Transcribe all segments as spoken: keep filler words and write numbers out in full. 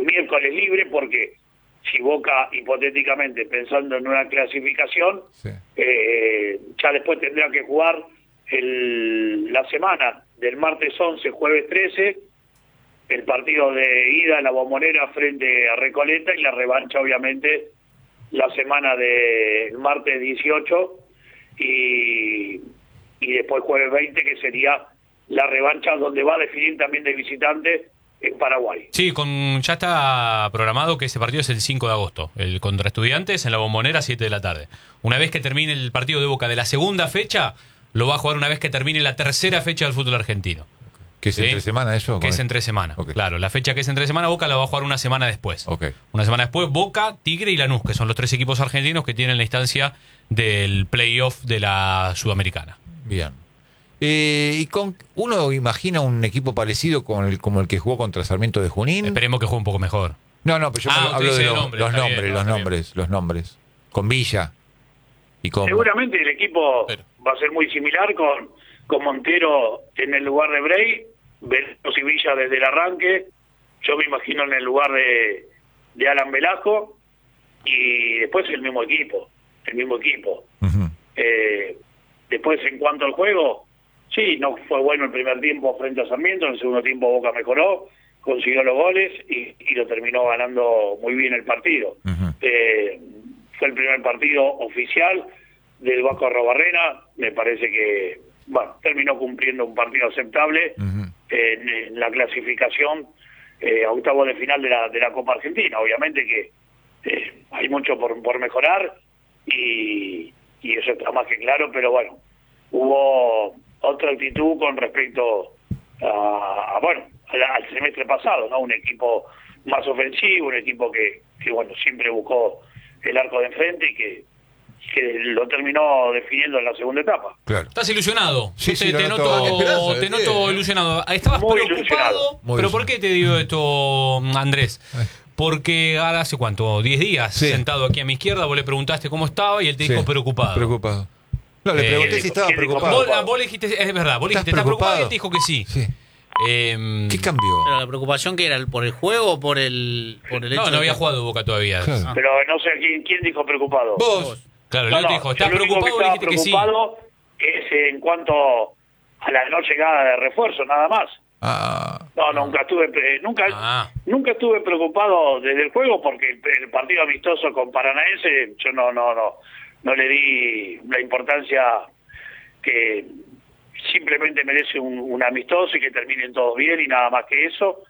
miércoles libre, porque si Boca, hipotéticamente, pensando en una clasificación, sí. eh, ya después tendrá que jugar el, la semana del martes once, jueves trece, el partido de ida en la Bombonera frente a Recoleta, y la revancha, obviamente, la semana del martes dieciocho, y, y después jueves veinte, que sería la revancha donde va a definir también de visitante en Paraguay. Sí, con ya está programado que ese partido es el cinco de agosto, el contra Estudiantes en la Bombonera, siete de la tarde. Una vez que termine el partido de Boca de la segunda fecha, lo va a jugar una vez que termine la tercera fecha del fútbol argentino. ¿Que es ¿Sí? entre semana eso? Que es entre semana, okay. Claro. La fecha que es entre semana, Boca la va a jugar una semana después. Okay. Una semana después, Boca, Tigre y Lanús, que son los tres equipos argentinos que tienen la instancia del playoff de la Sudamericana. Bien. Eh, y con uno imagina un equipo parecido con el, como el que jugó contra Sarmiento de Junín. Esperemos que juegue un poco mejor. No, no, pero yo ah, hablo de el lo, nombre, los nombres, bien, los no, nombres, los nombres. Con Villa y con... Seguramente el equipo pero. va a ser muy similar, con, con Montero en el lugar de Bray, Veloso y Villa desde el arranque. Yo me imagino en el lugar de, de Alan Velasco, y después el mismo equipo, el mismo equipo. Uh-huh. eh, después, en cuanto al juego, sí, no fue bueno el primer tiempo frente a Sarmiento, en el segundo tiempo Boca mejoró, consiguió los goles y, y lo terminó ganando muy bien el partido. Uh-huh. eh, fue el primer partido oficial del Vasco Arrobarrena, me parece que, bueno, terminó cumpliendo un partido aceptable uh-huh. en, en la clasificación eh, a octavos de final de la, de la Copa Argentina. Obviamente que eh, hay mucho por, por mejorar, y, y eso está más que claro, pero bueno, hubo otra actitud con respecto a, a bueno, al, al semestre pasado, ¿no? Un equipo más ofensivo, un equipo que, que bueno, siempre buscó el arco de enfrente y que, que lo terminó definiendo en la segunda etapa. Claro. ¿Estás ilusionado? Sí, te, sí, te, noto, noto, esperanza, te noto ilusionado. Estabas muy preocupado, ilusionado. Muy pero ¿por qué te digo esto, Andrés? Ay. Porque ahora hace cuánto, diez días, sí. sentado aquí a mi izquierda, vos le preguntaste cómo estaba y él te dijo sí. preocupado. Preocupado. No, le pregunté eh, si estaba preocupado. Vos, vos le dijiste, es verdad, vos le dijiste, ¿estás preocupado? Y él te dijo que sí. Sí. Eh, ¿Qué cambió? Pero la preocupación que era por el juego o por el, por el hecho no, no había que... jugado Boca todavía. Claro. Ah. Pero no sé quién, quién dijo preocupado. Vos. Claro, no, él no, te dijo, ¿estás preocupado? Que Y dijiste que sí. preocupado es en cuanto a la no llegada de refuerzo, nada más. Ah. No, nunca estuve nunca ah. nunca estuve preocupado desde el juego, porque el, el partido amistoso con Paranaense yo no no no no le di la importancia que simplemente merece un, un amistoso y que terminen todos bien y nada más que eso.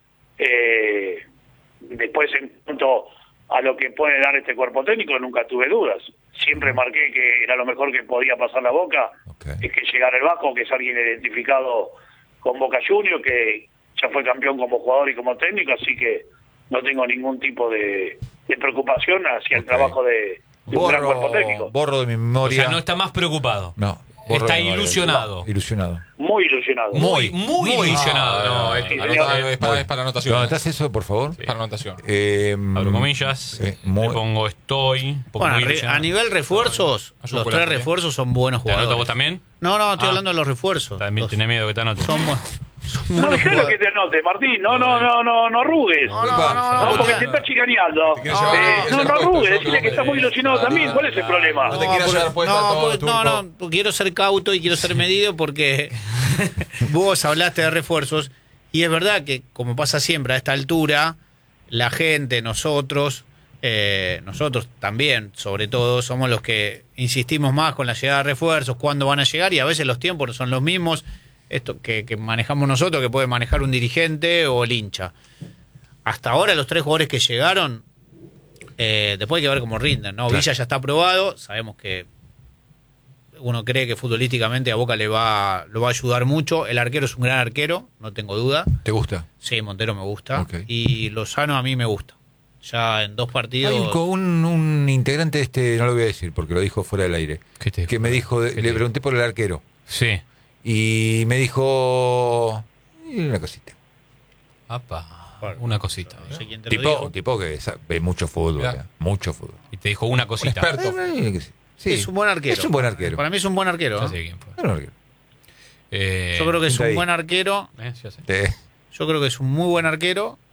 Eh, después, en cuanto a lo que puede dar este cuerpo técnico, nunca tuve dudas. Siempre marqué que era lo mejor que podía pasar la Boca, okay. es que llegara el Vasco, que es alguien identificado con Boca Juniors, que ya fue campeón como jugador y como técnico, así que no tengo ningún tipo de, de preocupación hacia el okay. trabajo de, de borro, un gran cuerpo técnico. Borro de mi memoria. O sea, no está más preocupado. No. Está ilusionado. No, ilusionado. Muy ilusionado. Muy, muy, muy ilusionado. No, no, es, sí, es, para, es para anotación. ¿No anotás eso, por favor? Sí. Para anotación. Eh, Abro comillas. Eh, muy... Le pongo estoy. Bueno, re, a nivel refuerzos, no, los tres refuerzos son buenos jugadores. ¿Te anotas vos también? No, no, estoy ah. hablando de los refuerzos. También los... tenés miedo que te anotes. Son buenos. No, déjalo que te anote, Martín. No, no, no, no, no arrugues. No, no, no, no, no porque te está chicaneando. No, eh, no, no arrugues. Decirle que está muy ilusionado también. ¿Cuál es el problema? No te quieras llevar puesta todo, no, no, no, quiero ser cauto y quiero ser medido porque vos hablaste de refuerzos y es verdad que, como pasa siempre a esta altura, la gente, nosotros, eh, nosotros también, sobre todo, somos los que insistimos más con la llegada de refuerzos, cuándo van a llegar, y a veces los tiempos no son los mismos. Esto que, que manejamos nosotros, que puede manejar un dirigente o el hincha. Hasta ahora los tres jugadores que llegaron, eh, después hay que ver cómo rinden, ¿no? Claro. Villa ya está aprobado, sabemos que uno cree que futbolísticamente a Boca le va, lo va a ayudar mucho. El arquero es un gran arquero, no tengo duda. ¿Te gusta? Sí, Montero me gusta. Okay. Y Lozano a mí me gusta. Ya en dos partidos... Hay un, un integrante, este no lo voy a decir porque lo dijo fuera del aire, que me dijo, le pregunté por el arquero. Sí. Y me dijo una cosita. Apa, una cosita. No sé quién te tipo, lo dijo. Un tipo que ve mucho fútbol, ya, mucho fútbol. Y te dijo una cosita. Un experto. Sí, es un buen arquero. Es un buen arquero. Para mí es un buen arquero. Ya sé quién fue. Buen arquero. Eh, Yo creo que es un ahí. buen arquero. Eh, ya sé. Sí. Yo creo que es un muy buen arquero.